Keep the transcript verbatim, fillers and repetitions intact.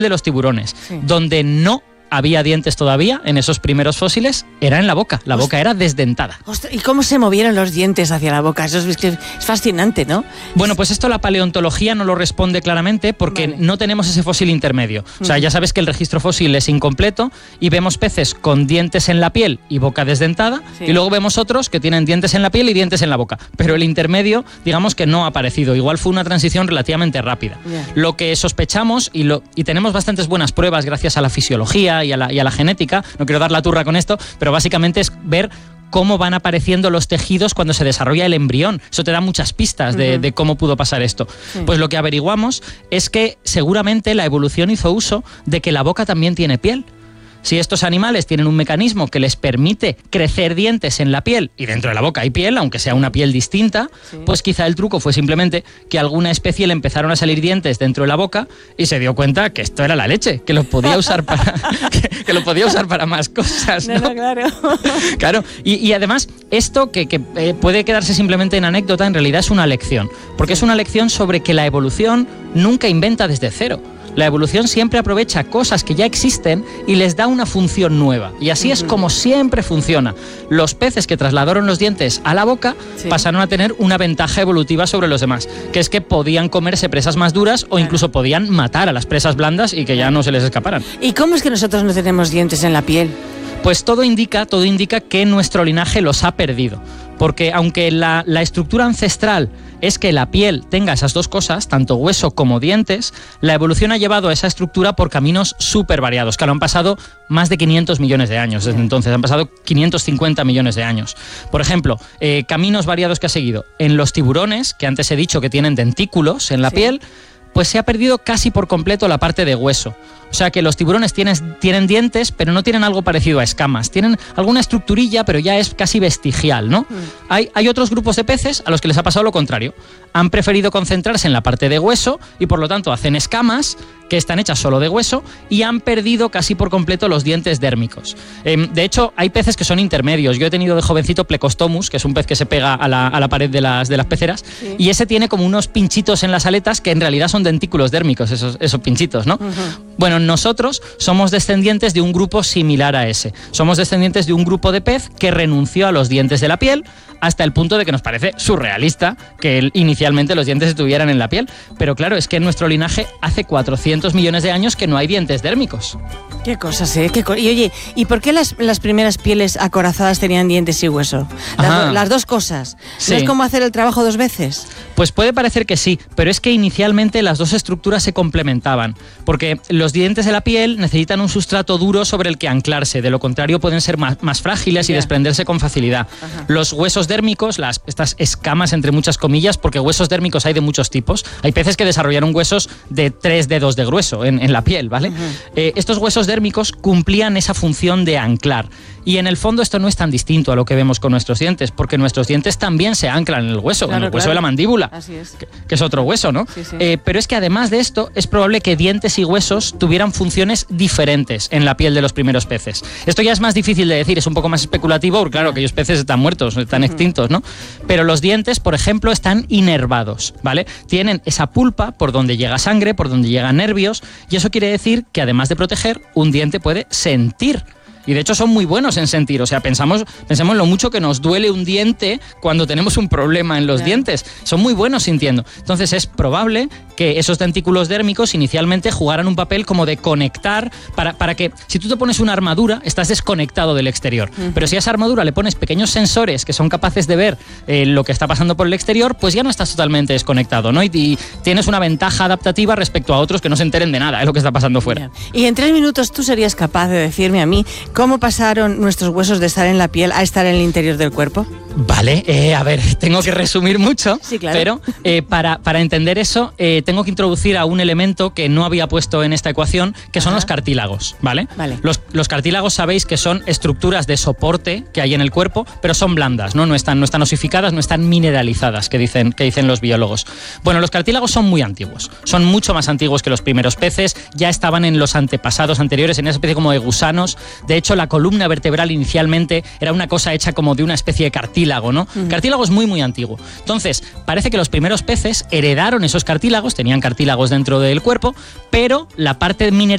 de los tiburones, sí. donde no había dientes todavía en esos primeros fósiles, era en la boca. La boca era desdentada. Ostras, ¿y cómo se movieron los dientes hacia la boca? Eso es, es fascinante, ¿no? Bueno, pues esto la paleontología no lo responde claramente porque vale. no tenemos ese fósil intermedio. O sea, ya sabes que el registro fósil es incompleto y vemos peces con dientes en la piel y boca desdentada, sí. y luego vemos otros que tienen dientes en la piel y dientes en la boca. Pero el intermedio, digamos que no ha aparecido. Igual fue una transición relativamente rápida. Yeah. Lo que sospechamos, y, lo, y tenemos bastantes buenas pruebas gracias a la fisiología Y a, la, y a la genética, no quiero dar la turra con esto, pero básicamente es ver cómo van apareciendo los tejidos cuando se desarrolla el embrión. Eso te da muchas pistas de, uh-huh. de cómo pudo pasar esto. Sí. Pues lo que averiguamos es que seguramente la evolución hizo uso de que la boca también tiene piel. Si estos animales tienen un mecanismo que les permite crecer dientes en la piel, y dentro de la boca hay piel, aunque sea una piel distinta, sí. pues quizá el truco fue simplemente que a alguna especie le empezaron a salir dientes dentro de la boca y se dio cuenta que esto era la leche, que lo podía usar para, que, que lo podía usar para más cosas, ¿no? No, no, claro. Claro, y, y además esto que, que eh, puede quedarse simplemente en anécdota, en realidad es una lección, porque es una lección sobre que la evolución nunca inventa desde cero. La evolución siempre aprovecha cosas que ya existen y les da una función nueva. Y así uh-huh. es como siempre funciona. Los peces que trasladaron los dientes a la boca sí. pasaron a tener una ventaja evolutiva sobre los demás, que es que podían comerse presas más duras o claro. incluso podían matar a las presas blandas y que ya no se les escaparan. ¿Y cómo es que nosotros no tenemos dientes en la piel? Pues todo indica, todo indica que nuestro linaje los ha perdido. Porque aunque la, la estructura ancestral es que la piel tenga esas dos cosas, tanto hueso como dientes, la evolución ha llevado a esa estructura por caminos súper variados, que lo han pasado más de quinientos millones de años. Desde entonces han pasado quinientos cincuenta millones de años. Por ejemplo, eh, caminos variados que ha seguido. En los tiburones, que antes he dicho que tienen dentículos en la sí. piel, pues se ha perdido casi por completo la parte de hueso. O sea que los tiburones tienen, tienen dientes, pero no tienen algo parecido a escamas. Tienen alguna estructurilla, pero ya es casi vestigial, ¿no? Mm. Hay, hay otros grupos de peces a los que les ha pasado lo contrario. Han preferido concentrarse en la parte de hueso y por lo tanto hacen escamas que están hechas solo de hueso y han perdido casi por completo los dientes dérmicos. Eh, de hecho, hay peces que son intermedios. Yo he tenido de jovencito Plecostomus, que es un pez que se pega a la, a la pared de las, de las peceras, sí. y ese tiene como unos pinchitos en las aletas que en realidad son dentículos dérmicos, esos, esos pinchitos, ¿no? Uh-huh. Bueno, nosotros somos descendientes de un grupo similar a ese. Somos descendientes de un grupo de pez que renunció a los dientes de la piel hasta el punto de que nos parece surrealista que inicialmente los dientes estuvieran en la piel. Pero claro, es que en nuestro linaje hace cuatrocientos millones de años que no hay dientes dérmicos. Qué cosas, ¿eh? Qué co- y oye, ¿y por qué las, las primeras pieles acorazadas tenían dientes y hueso? Las, do, las dos cosas. Sí. ¿No es como hacer el trabajo dos veces? Pues puede parecer que sí, pero es que inicialmente las dos estructuras se complementaban, porque los dientes de la piel necesitan un sustrato duro sobre el que anclarse, de lo contrario pueden ser más, más frágiles yeah. y desprenderse con facilidad. Ajá. Los huesos dérmicos, las, estas escamas entre muchas comillas, porque huesos dérmicos hay de muchos tipos, hay peces que desarrollaron huesos de tres dedos de grueso en, en la piel, ¿vale? Uh-huh. Eh, estos huesos dérmicos cumplían esa función de anclar. Y en el fondo esto no es tan distinto a lo que vemos con nuestros dientes, porque nuestros dientes también se anclan en el hueso, claro, en el hueso claro. de la mandíbula, Así es. Que, que es otro hueso, ¿no? Sí, sí. Eh, pero es que además de esto, es probable que dientes y huesos tuvieran funciones diferentes en la piel de los primeros peces. Esto ya es más difícil de decir, es un poco más especulativo, porque claro, aquellos peces están muertos, están uh-huh. extintos, ¿no? Pero los dientes, por ejemplo, están inervados, ¿vale? Tienen esa pulpa por donde llega sangre, por donde llegan nervios, y eso quiere decir que además de proteger, un diente puede sentir. Y de hecho son muy buenos en sentir, o sea, pensamos, pensemos en lo mucho que nos duele un diente cuando tenemos un problema en los claro. dientes. Son muy buenos sintiendo. Entonces es probable que esos dentículos dérmicos inicialmente jugaran un papel como de conectar, para, para que si tú te pones una armadura, estás desconectado del exterior. Uh-huh. Pero si a esa armadura le pones pequeños sensores que son capaces de ver eh, lo que está pasando por el exterior, pues ya no estás totalmente desconectado, ¿no? Y, y tienes una ventaja adaptativa respecto a otros que no se enteren de nada, es lo que está pasando fuera. Y en tres minutos tú serías capaz de decirme a mí ¿cómo pasaron nuestros huesos de estar en la piel a estar en el interior del cuerpo? Vale, eh, a ver, tengo que resumir mucho, sí, claro. pero eh, para, para entender eso eh, tengo que introducir a un elemento que no había puesto en esta ecuación, que son Ajá. los cartílagos, ¿vale? Vale. Los, los cartílagos sabéis que son estructuras de soporte que hay en el cuerpo, pero son blandas, ¿no? No están, no están osificadas, no están mineralizadas, que dicen, que dicen los biólogos. Bueno, los cartílagos son muy antiguos, son mucho más antiguos que los primeros peces, ya estaban en los antepasados anteriores, en esa especie como de gusanos. De hecho, la columna vertebral inicialmente era una cosa hecha como de una especie de cartílago, ¿no? Uh-huh. Cartílago es muy, muy antiguo. Entonces, parece que los primeros peces heredaron esos cartílagos, tenían cartílagos dentro del cuerpo, pero la parte mineral